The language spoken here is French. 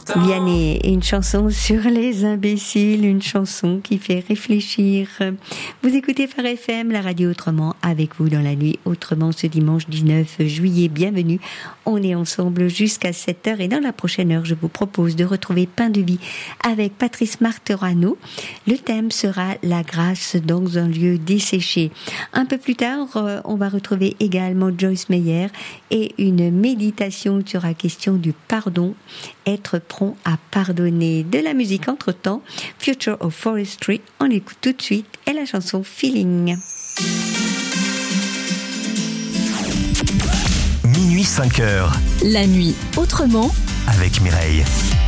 Vianney, une chanson sur les imbéciles, une chanson qui fait réfléchir. Vous écoutez Phare FM, la radio autrement, avec vous dans la nuit autrement ce dimanche 19 juillet. Bienvenue, on est ensemble jusqu'à 7h et dans la prochaine heure, je vous propose de retrouver Pain de vie avec Patrice Marterano. Le thème sera la grâce dans un lieu desséché. Un peu plus tard, on va retrouver également Joyce Meyer et une méditation sur la question du pardon, être prompt à pardonner. De la musique entre-temps, Future of Forestry, on écoute tout de suite, et la chanson Feeling. Minuit 5h. La nuit autrement avec Mireille.